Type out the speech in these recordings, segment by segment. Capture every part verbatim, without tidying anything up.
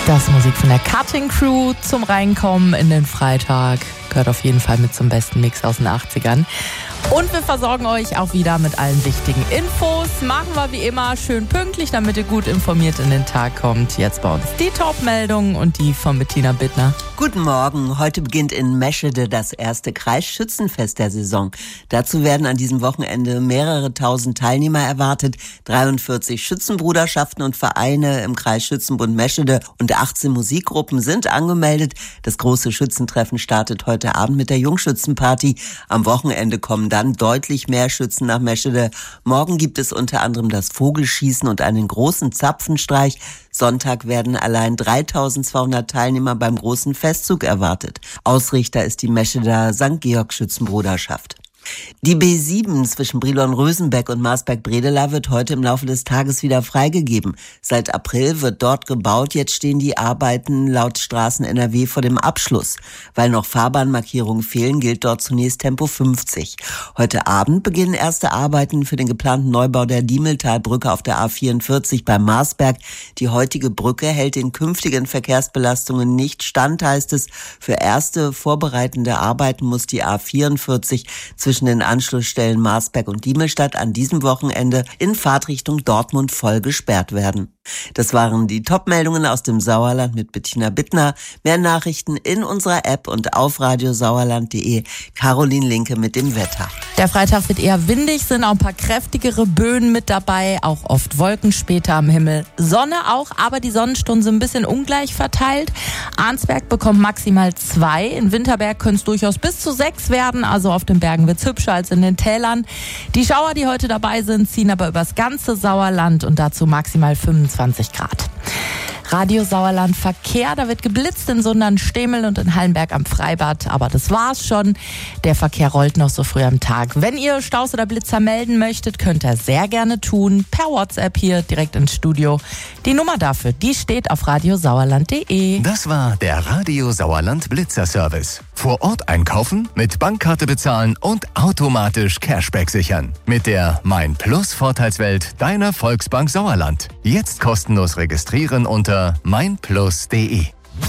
Das ist Musik von der Cutting Crew zum Reinkommen in den Freitag. Gehört auf jeden Fall mit zum besten Mix aus den achtzigern. Und wir versorgen euch auch wieder mit allen wichtigen Infos. Machen wir wie immer schön pünktlich, damit ihr gut informiert in den Tag kommt. Jetzt bei uns die Top-Meldungen und die von Bettina Bittner. Guten Morgen. Heute beginnt in Meschede das erste Kreisschützenfest der Saison. Dazu werden an diesem Wochenende mehrere tausend Teilnehmer erwartet. dreiundvierzig Schützenbruderschaften und Vereine im Kreisschützenbund Meschede und achtzehn Musikgruppen sind angemeldet. Das große Schützentreffen startet heute Abend mit der Jungschützenparty. Am Wochenende kommen dann deutlich mehr Schützen nach Meschede. Morgen gibt es unter anderem das Vogelschießen und einen großen Zapfenstreich. Sonntag werden allein dreitausendzweihundert Teilnehmer beim großen Festzug erwartet. Ausrichter ist die Mescheder Sankt Georg Schützenbruderschaft. Die B sieben zwischen Brilon-Rösenbeck und Marsberg-Bredelar wird heute im Laufe des Tages wieder freigegeben. Seit April wird dort gebaut, jetzt stehen die Arbeiten laut Straßen N R W vor dem Abschluss. Weil noch Fahrbahnmarkierungen fehlen, gilt dort zunächst Tempo fünfzig. Heute Abend beginnen erste Arbeiten für den geplanten Neubau der Diemeltalbrücke auf der A vierundvierzig beim Marsberg. Die heutige Brücke hält den künftigen Verkehrsbelastungen nicht stand, heißt es. Für erste vorbereitende Arbeiten muss die A vierundvierzig zwischen den Anschlussstellen Marsberg und Diemelstadt an diesem Wochenende in Fahrtrichtung Dortmund voll gesperrt werden. Das waren die Top-Meldungen aus dem Sauerland mit Bettina Bittner. Mehr Nachrichten in unserer App und auf radiosauerland punkt de. Caroline Linke mit dem Wetter. Der Freitag wird eher windig, sind auch ein paar kräftigere Böen mit dabei, auch oft Wolken später am Himmel. Sonne auch, aber die Sonnenstunden sind ein bisschen ungleich verteilt. Arnsberg bekommt maximal zwei, in Winterberg können es durchaus bis zu sechs werden, also auf den Bergen wird es hübscher als in den Tälern. Die Schauer, die heute dabei sind, ziehen aber übers ganze Sauerland und dazu maximal fünfundzwanzig Grad. Radio Sauerland Verkehr, da wird geblitzt in Sundern, Stemel und in Hallenberg am Freibad, aber das war's schon. Der Verkehr rollt noch so früh am Tag. Wenn ihr Staus oder Blitzer melden möchtet, könnt ihr sehr gerne tun, per WhatsApp hier direkt ins Studio. Die Nummer dafür, die steht auf radiosauerland punkt de. Das war der Radio Sauerland Blitzer Service. Vor Ort einkaufen, mit Bankkarte bezahlen und automatisch Cashback sichern. Mit der Mein Plus Vorteilswelt deiner Volksbank Sauerland. Jetzt kostenlos registrieren unter meinplus punkt de.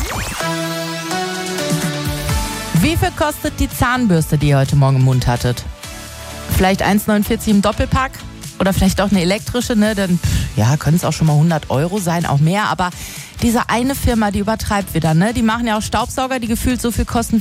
Wie viel kostet die Zahnbürste, die ihr heute Morgen im Mund hattet? Vielleicht eins neunundvierzig im Doppelpack? Oder vielleicht auch eine elektrische, ne? Dann pff, ja, können es auch schon mal hundert Euro sein, auch mehr. Aber diese eine Firma, die übertreibt wieder, ne? Die machen ja auch Staubsauger, die gefühlt so viel kosten